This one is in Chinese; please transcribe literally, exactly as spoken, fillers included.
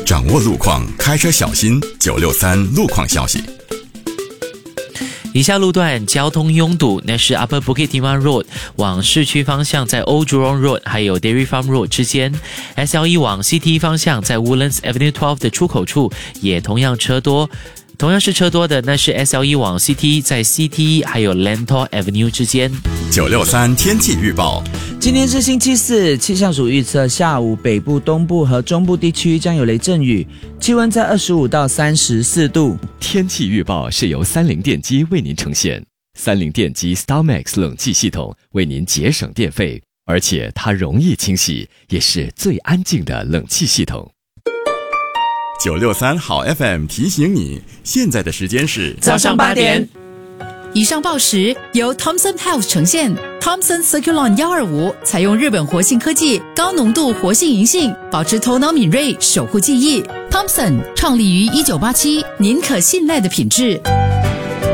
掌握路况，开车小心。九六三路况消息。 以下路段交通拥堵，那是 Upper Bukit Timah Road 往市区方向在 Old Jurong Road 还有 Dairy Farm Road 之间 ，S L E 往 C T 方向在 Woodlands Avenue 十二的出口处也同样车多。同样是车多的，那是 S L E 往 C T 在 C T 还有 Lentor Avenue 之间。 九六三天气预报。 今天是星期四，气象署预测下午北部、东部和中部地区将有雷阵雨，气温在二十五到三十四度。 天气预报是由三菱电机为您呈现，三菱电机 StarMax 冷气系统为您节省电费，而且它容易清洗，也是最安静的冷气系统。 九六三好 F M 提醒你，现在的时间是早上八点。 以上报时由 Thomson Health 呈现 Thomson Circulon 一二五，采用日本活性科技，高浓度活性银杏，保持头脑敏锐，守护记忆。Thomson 创立于一九八七，您可信赖的品质。